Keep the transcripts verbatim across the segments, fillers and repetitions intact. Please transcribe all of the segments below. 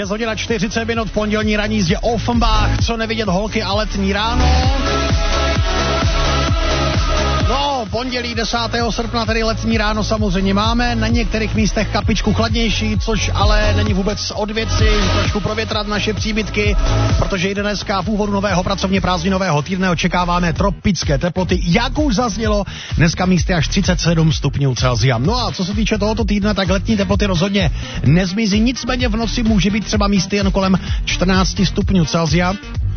šest hodin a čtyřicet minut, pondělní ranní jízdě Offenbach, co nevidět holky a letní ráno. No, pondělí desátého srpna, tedy letní ráno samozřejmě máme, na některých místech kapičku chladnější, což ale není vůbec od věci, trošku provětrat naše příbytky, protože i dneska v úvodu nového pracovně prázdninového týdne očekáváme tropické teploty, jak už zaznělo, dneska místy až třicet sedm stupňů Celsia. No a co se týče tohoto týdne, tak letní teploty rozhodně nezmizí, nicméně v noci může být třeba místy jen kolem čtrnáct stupňů Celsia.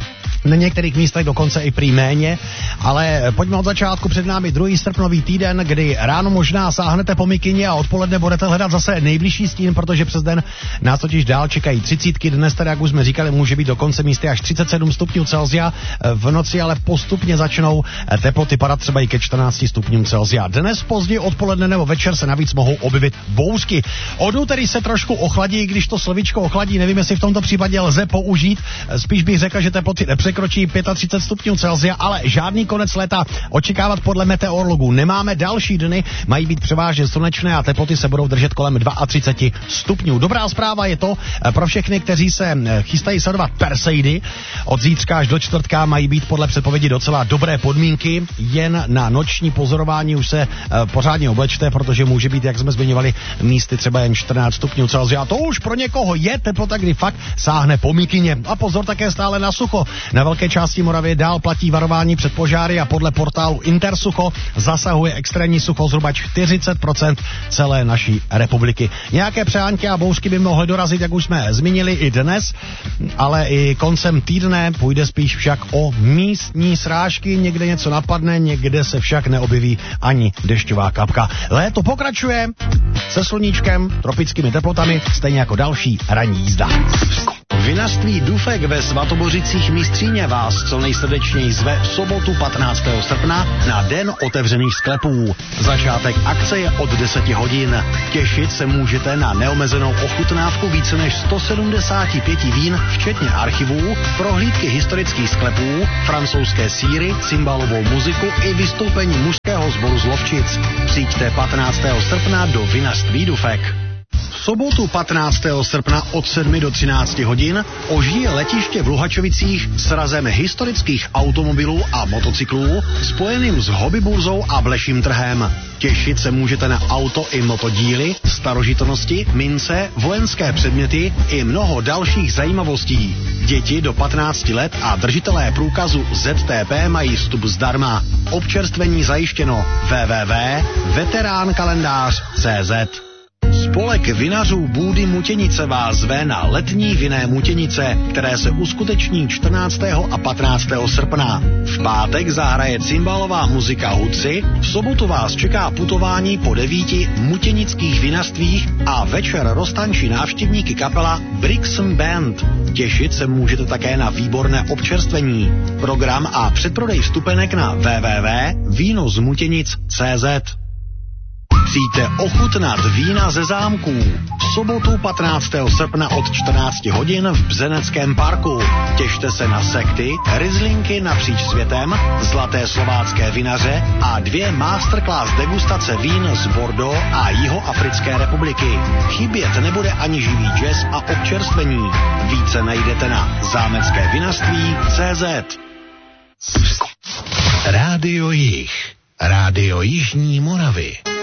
Na některých místech dokonce i prý méně, ale pojďme od začátku, před námi druhý srpnový týden, kdy ráno možná sáhnete po mikině a odpoledne budete hledat zase nejbližší stín, protože přes den nás totiž dál čekají třicítky, dnes tedy, jak už jsme říkali, může být dokonce místy až třicet sedm stupňů Celsia, v noci ale postupně začnou teploty padat třeba i ke čtrnácti stupňům Celsia. Dnes později odpoledne nebo večer se navíc mohou objevit bouřky. Od úterý se trošku ochladí, když to slovíčko ochladí, nevím, jestli v tomto případě lze použít, spíš bych řekl, že teploty nepřekročí třicet pět stupňů Celsia, ale žádný konec léta očekávat podle meteorologů nemáme. Další dny mají být převážně slunečné a teploty se budou držet kolem třicet dva stupňů. Dobrá zpráva je to pro všechny, kteří se chystají sledovat Perseidy. Od zítřka až do čtvrtka mají být podle předpovědi docela dobré podmínky. Jen na noční pozorování už se pořádně oblečte, protože může být, jak jsme zmiňovali, místy třeba jen čtrnáct stupňů Celsia. A to už pro někoho je teplota, kdy fakt sáhne po mikině. A pozor také stále na sucho. Na velké části Moravy dál platí varování před požáry a podle portálu Intersucho zasahuje extrémní sucho zhruba čtyřicet procent celé naší republiky. Nějaké přehánky a bouřky by mohly dorazit, jak už jsme zmínili, i dnes, ale i koncem týdne půjde spíš však o místní srážky, někde něco napadne, někde se však neobjeví ani dešťová kapka. Léto pokračuje se sluníčkem, tropickými teplotami, stejně jako další ranní jízda. Vinařství Dufek ve Svatobořicích Mistříně vás co nejsrdečněji zve v sobotu patnáctého srpna na Den otevřených sklepů. Začátek akce je od deseti hodin. Těšit se můžete na neomezenou ochutnávku více než sto sedmdesát pět vín, včetně archivů, prohlídky historických sklepů, francouzské sýry, cymbalovou muziku i vystoupení mužského sboru z Lovčic. Přijďte patnáctého srpna do Vinařství Dufek. V sobotu patnáctého srpna od sedmi do třinácti hodin ožije letiště v Luhačovicích s razem historických automobilů a motocyklů spojeným s hobbyburzou a bleším trhem. Těšit se můžete na auto i motodíly, starožitnosti, mince, vojenské předměty i mnoho dalších zajímavostí. Děti do patnácti let a držitelé průkazu Z T P mají vstup zdarma. Občerstvení zajištěno w w w tečka veteránkalendář tečka cé zet. Spolek vinařů Bůdy Mutěnice vás zve na letní vinné Mutěnice, které se uskuteční čtrnáctého a patnáctého srpna. V pátek zahraje cymbalová muzika Hudci, v sobotu vás čeká putování po devíti mutěnických vinařstvích a večer roztančí návštěvníky kapela Brixton Band. Těšit se můžete také na výborné občerstvení. Program a předprodej vstupenek na w w w tečka víno z mutěnic tečka cé zet. Přijďte ochutnat vína ze zámků. V sobotu patnáctého srpna od čtrnácti hodin v Bzeneckém parku. Těšte se na sekty, rizlinky napříč světem, zlaté slovácké vinaře a dvě masterclass degustace vín z Bordeaux a Jihoafrické republiky. Chybět nebude ani živý jazz a občerstvení. Více najdete na zámecké vinařství tečka cé zet. Rádio Jih. Rádio Jižní Moravy.